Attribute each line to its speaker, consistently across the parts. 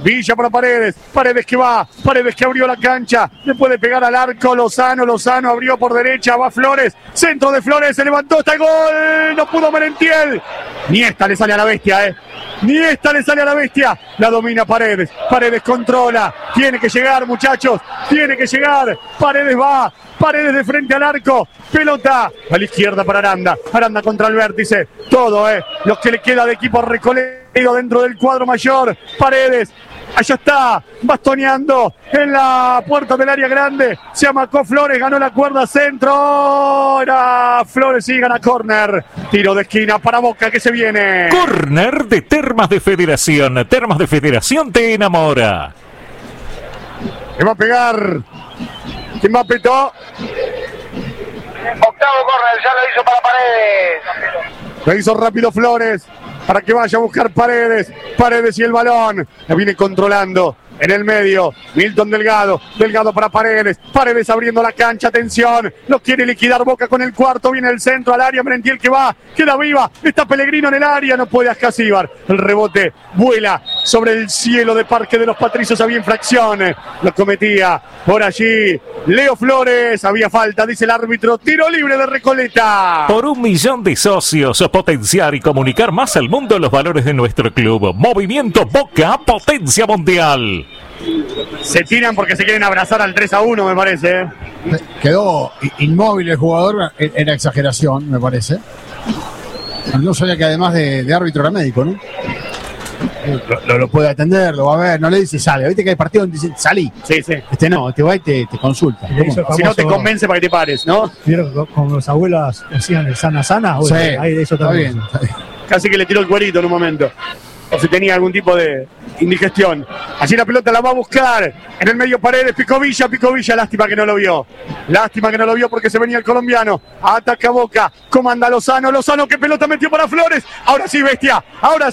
Speaker 1: Villa para Paredes. Paredes que va. Paredes que abrió la cancha. Le puede pegar al arco. Lozano abrió por derecha. Va Flores. Centro de Flores. Se levantó. Está el gol. No pudo Merentiel. Ni esta le sale a la bestia, Ni esta le sale a la bestia. La domina Paredes. Paredes controla. Tiene que llegar, muchachos. Tiene que llegar. Paredes va. Paredes de frente al arco. Pelota a la izquierda para Aranda. Aranda contra el vértice. Todo, lo que le queda de equipo Recoledo dentro del cuadro mayor. Paredes. Allá está, bastoneando en la puerta del área grande. Se amacó Flores, ganó la cuerda centro. Era Flores y gana córner. Tiro de esquina para Boca que se viene.
Speaker 2: Córner de Termas de Federación. Termas de Federación te enamora.
Speaker 1: ¿Qué va a pegar? ¿Quién va a petó?
Speaker 3: Octavo córner, ya lo hizo para Paredes.
Speaker 1: Lo hizo rápido Flores. Para que vaya a buscar Paredes. Paredes y el balón. La viene controlando. En el medio, Milton Delgado. Delgado para Paredes. Paredes abriendo la cancha. Atención. Lo quiere liquidar Boca con el cuarto. Viene el centro al área. Merentiel que va. Queda viva. Está Pellegrino en el área. No puede Ascasíbar. El rebote vuela sobre el cielo de Parque de los Patricios. Había infracción. Lo cometía por allí Leo Flores. Había falta, dice el árbitro. Tiro libre de Recoleta.
Speaker 2: Por 1 millón de socios, potenciar y comunicar más al mundo los valores de nuestro club. Movimiento Boca, potencia mundial.
Speaker 1: Se tiran porque se quieren abrazar al 3-1, me parece.
Speaker 4: Quedó inmóvil el jugador, era exageración, me parece. No sabía que además de árbitro era médico, ¿no? Lo puede atender, lo va a ver, no le dice sale. Viste que hay partidos donde dicen salí.
Speaker 1: Sí.
Speaker 4: No, te va y te consulta.
Speaker 1: Si no te convence para que te pares, ¿no?
Speaker 5: ¿Vieron como las abuelas decían de sana? Bueno,
Speaker 4: sí,
Speaker 5: hay de eso también.
Speaker 4: Está bien.
Speaker 1: Casi que le tiró el cuerito en un momento. O si tenía algún tipo de indigestión. Allí la pelota la va a buscar. En el medio Paredes, Pico Villa. Lástima que no lo vio. Porque se venía el colombiano. Ataca Boca. Comanda Lozano. ¿Qué pelota metió para Flores? Ahora sí, bestia.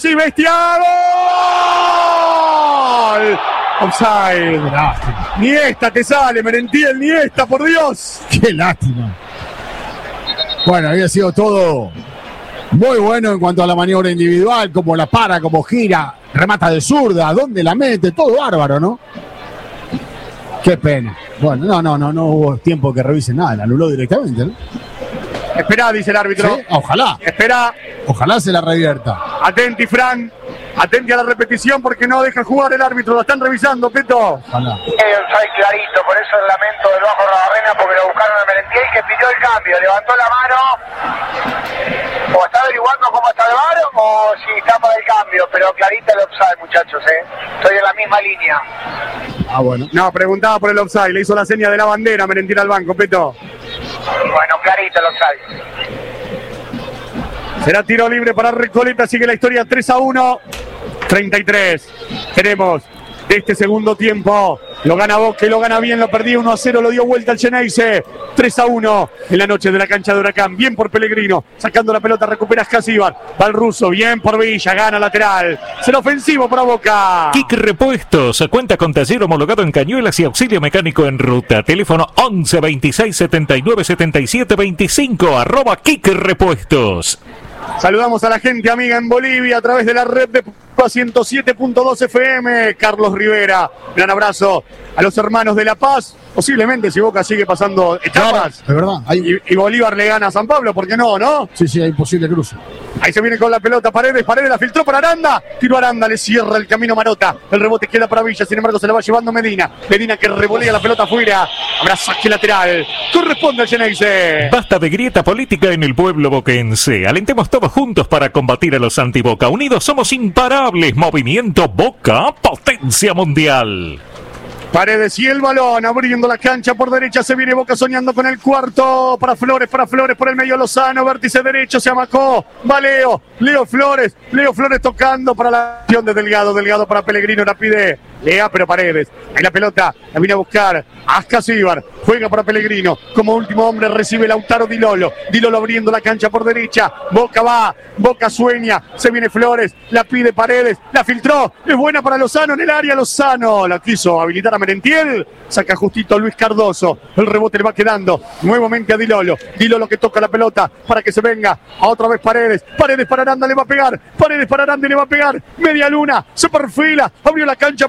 Speaker 1: ¡Gol! Offside.
Speaker 4: Lástima.
Speaker 1: Ni esta te sale, Merentiel. Ni esta, por Dios.
Speaker 4: Qué lástima. Bueno, había sido todo muy bueno en cuanto a la maniobra individual, como la para, como gira, remata de zurda, dónde la mete, todo bárbaro, ¿no? Qué pena. Bueno, no hubo tiempo que revisen nada, la anuló directamente, ¿no?
Speaker 1: Espera, dice el árbitro.
Speaker 4: ¿Sí? Ojalá.
Speaker 1: Espera.
Speaker 4: Ojalá se la revierta.
Speaker 1: Atenti, Fran. Atenti a la repetición porque no deja jugar el árbitro. Lo están revisando, Peto.
Speaker 4: Ojalá.
Speaker 3: Offside clarito, por eso el lamento del Bajo Rabarrena, porque lo buscaron a Merentiel que pidió el cambio, levantó la mano. O está averiguando cómo está el VAR o si está para el cambio, pero clarita el offside, muchachos, Estoy en la misma línea.
Speaker 4: Bueno.
Speaker 1: No, preguntaba por el offside. Le hizo la seña de la bandera, Merentiel al banco, Peto.
Speaker 3: Bueno, clarito el offside.
Speaker 1: Será tiro libre para Recoleta. Sigue la historia 3-1. 33. Tenemos de este segundo tiempo. Lo gana Boca y lo gana bien. Lo perdía 1-0. Lo dio vuelta el Xeneize. 3-1 en la noche de la cancha de Huracán. Bien por Pellegrino. Sacando la pelota. Recupera Ascasíbar. Va el ruso. Bien por Villa. Gana lateral. Será ofensivo para Boca.
Speaker 2: Kik Repuestos. Cuenta con taller homologado en Cañuelas y auxilio mecánico en ruta. Teléfono 11 26 79 77 25. @Kik Repuestos.
Speaker 1: Saludamos a la gente amiga en Bolivia a través de la red de 107.2 FM. Carlos Rivera, gran abrazo a los hermanos de La Paz. Posiblemente si Boca sigue pasando etapas,
Speaker 4: Es verdad.
Speaker 1: y Bolívar le gana a San Pablo, ¿por qué no?
Speaker 4: Sí, hay posible cruce.
Speaker 1: Ahí se viene con la pelota Paredes la filtró para Aranda, tiró Aranda, le cierra el camino Marota, el rebote queda para Villa, sin embargo se la va llevando Medina que revolea la pelota afuera, habrá saque lateral, corresponde al Xeneize.
Speaker 2: Basta de grieta política en el pueblo boquense. Alentemos todos juntos para combatir a los anti-Boca. Unidos somos imparables. Movimiento Boca, potencia mundial.
Speaker 1: Paredes y el balón abriendo la cancha por derecha. Se viene Boca soñando con el cuarto. Para Flores por el medio Lozano. Vértice derecho, se amacó. Va Leo Flores tocando para la acción de Delgado. Delgado para Pellegrino, la pide Lea, pero Paredes. Ahí la pelota la viene a buscar Ascasíbar. Juega para Pellegrino. Como último hombre recibe Lautaro Di Lolo. Di Lolo abriendo la cancha por derecha. Boca va. Boca sueña. Se viene Flores. La pide Paredes. La filtró. Es buena para Lozano en el área. Lozano la quiso habilitar a Merentiel. Saca justito Luis Cardoso. El rebote le va quedando nuevamente a Di Lolo. Di Lolo que toca la pelota para que se venga. A otra vez Paredes. Paredes para Aranda le va a pegar. Media luna. Se perfila. Abrió la cancha.